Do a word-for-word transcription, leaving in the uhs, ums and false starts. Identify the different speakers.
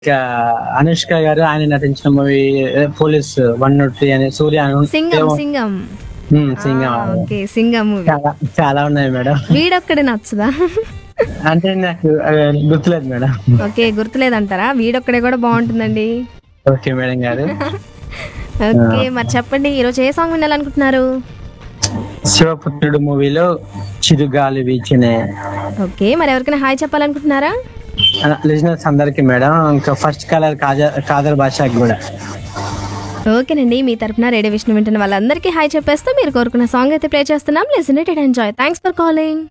Speaker 1: ఇంకా అనుష్క గారు ఆయన నటించిన movie police one not three అనే సూర్య అను-
Speaker 2: సింగం
Speaker 1: ఏమో,
Speaker 2: సింగం
Speaker 1: ఉమ్, సింగం
Speaker 2: ఆ, ఓకే సింగం మూవీ
Speaker 1: చాలా చాలా ఉన్నాయి మేడం.
Speaker 2: వీడొక్కడే నచ్చుదా?
Speaker 1: అంటే నాకు ఆ, గుర్తులేదు మేడం.
Speaker 2: ఓకే గుర్తులేదంటారా? వీడొక్కడే కూడా బాగుంటుందండి.
Speaker 1: ఓకే మేడం గారు.
Speaker 2: ఓకే మరి చెప్పండి ఈరోజు ఏ సాంగ్ వినాలనుకుంటున్నారు?
Speaker 1: శివపుత్రుడు మూవీలో చిరుగాలి వీచినే
Speaker 2: ఓకే మరి ఎవరికైనా హాయ్ చెప్పాలనుకుంటున్నారా?
Speaker 1: లిజనర్స్ అందరికి మేడం, ఇంకా ఫస్ట్ కలర్ కాజా కాదర్ భాషకి కూడా.
Speaker 2: ఓకేనండి మీ తరపున రేడియో విష్ణు వింటున్న వాళ్ళందరికీ హాయ్ చెప్పేస్తూ మీరు కోరుకున్న సాంగ్ అయితే ప్లే చేస్తున్నాం. Listen it and enjoy. Thanks for calling.